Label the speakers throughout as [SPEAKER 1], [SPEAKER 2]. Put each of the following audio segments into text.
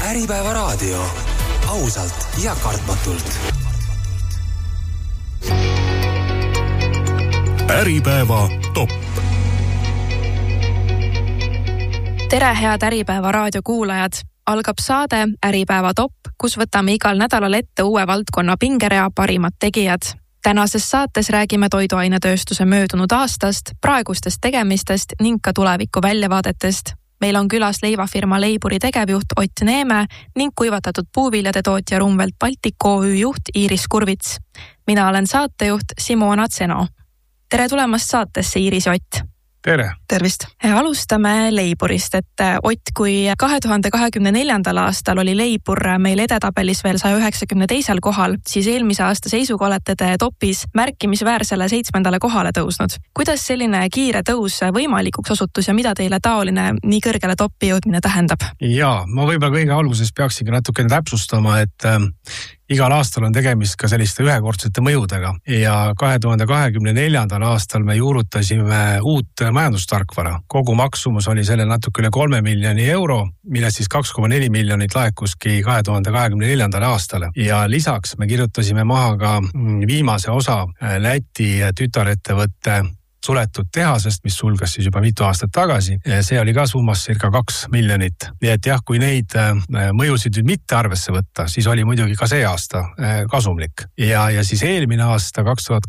[SPEAKER 1] Äripäeva raadio. Ausalt ja kartmatult.
[SPEAKER 2] Äripäeva top.
[SPEAKER 3] Tere, head Äripäeva raadio kuulajad! Algab saade Äripäeva top, kus võtame igal nädalal ette uue valdkonna pingerea parimad tegijad. Tänases saates räägime toiduainetööstuse möödunud aastast, praegustest tegemistest ning ka tuleviku väljavaadetest. Meil on külas leivafirma Leiburi tegevjuht Ott Neeme ning kuivatatud puuviljade tootja Rumvelt Baltic OÜ juht Iiris Kurvits. Mina olen saatejuht Simona Tseno. Tere tulemast saatesse, Iiris ja Ott!
[SPEAKER 4] Tere!
[SPEAKER 3] Tervist! Alustame Leiburist, et Ott, kui 2024. aastal oli Leibur meil edetabelis veel 192. kohal, siis eelmise aasta seisuga olete te topis märkimisväärsele 7. kohale tõusnud. Kuidas selline kiire tõus võimalikuks osutus ja mida teile taoline nii kõrgele toppi jõudmine tähendab?
[SPEAKER 4] Jaa, ma võib-olla kõige alguses peaksingi natukene täpsustama, et igal aastal on tegemist ka selliste ühekordsete mõjudega ja 2024. aastal me juurutasime uut majandustarkvara. Kogu maksumus oli selle natuke üle 3 miljoni euro, millest siis 2,4 miljonit laekuski 2024. aastale. Ja lisaks me kirjutasime maha ka viimase osa Läti tütarettevõtte suletud tehasest, mis sulgas siis juba mitu aastat tagasi. See oli ka summas circa 2 miljonit. Nii et jah, kui neid mõjusid mitte arvesse võtta, siis oli muidugi ka see aasta kasumlik. Ja siis eelmine aasta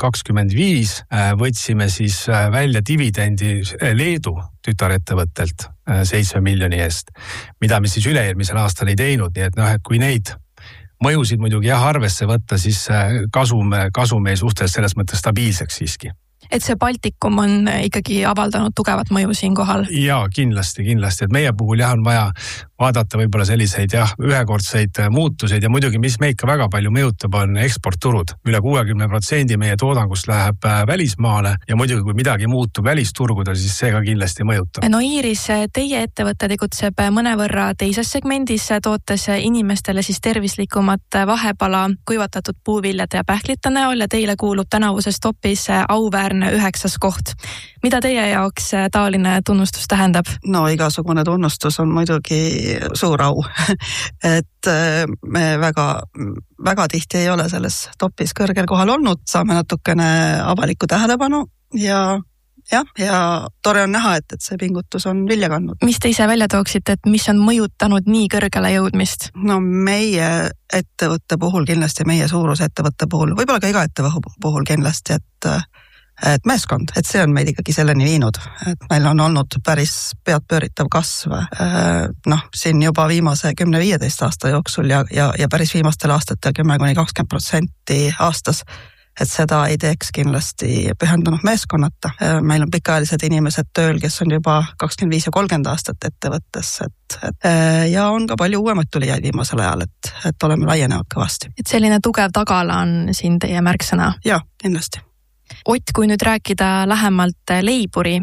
[SPEAKER 4] 2025 võtsime siis välja dividendi Leedu tütarettevõttelt 7 miljoni eest, mida me siis üle-eelmisel aastal ei teinud. Nii et kui neid mõjusid muidugi arvesse võtta, siis kasum ei suhteliselt selles mõttes stabiilseks siiski.
[SPEAKER 3] Et see Baltikum on ikkagi avaldanud tugevat mõju siin kohal?
[SPEAKER 4] Jaa, kindlasti. Et meie puhul on vaja vaadata võib-olla selliseid ühekordseid muutuseid ja muidugi, mis meid ka väga palju mõjutab, on eksportturud. Üle 60% meie toodangust läheb välismaale ja muidugi, kui midagi muutub välisturgudel, siis see ka kindlasti mõjutab.
[SPEAKER 3] No Iiris, teie ettevõte tegutseb mõnevõrra teises segmendis, tootes inimestele siis tervislikumat vahepala kuivatatud puuviljade ja pähklite näol ja teile kuulub tänavuses topis auväärne 9. koht. Mida teie jaoks taoline tunnustus tähendab?
[SPEAKER 5] No igasugune tunnustus on muidugi suur au. Et me väga tihti ei ole selles topis kõrgel kohal olnud. Saame natukene avalikku tähelepanu ja tore on näha, et see pingutus on vilja kandnud.
[SPEAKER 3] Mis te ise välja tooksite, et mis on mõjutanud nii kõrgele jõudmist?
[SPEAKER 5] No meie ettevõtte puhul kindlasti, meie suurusettevõtte puhul, võib-olla ka iga ettevõtte puhul kindlasti, et meeskond, et see on meid ikkagi selleni viinud, et meil on olnud päris peadpööritav kasv siin juba viimase 10-15 aasta jooksul ja päris viimastel aastatel 10-20% aastas, et seda ei teeks kindlasti pühendunud meeskonnata. Meil on pikaajalised inimesed tööl, kes on juba 25 ja 30 aastat ettevõttes, ja on ka palju uuemaid tulijaid viimasel ajal, et oleme laienenud kõvasti.
[SPEAKER 3] Et selline tugev tagala on siin teie märksõna?
[SPEAKER 5] Jaa, kindlasti.
[SPEAKER 3] Ott, kui nüüd rääkida lähemalt Leiburi